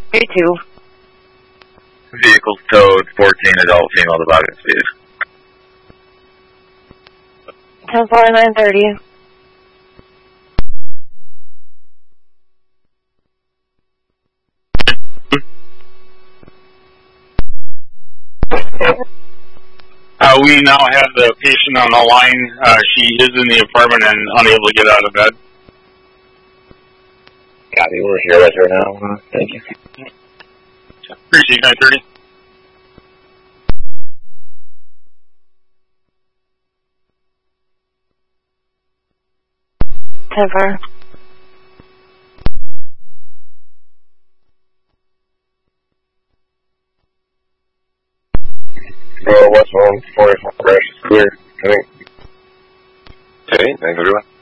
32. Vehicle towed, 14 adult female toboggan speed. 10-4, 930. We now have the patient on the line. She is in the apartment and unable to get out of bed. Copy, we're here with her now. Thank you. Appreciate 930. Temper. West 144 crash is clear. I think. Okay, thanks everyone.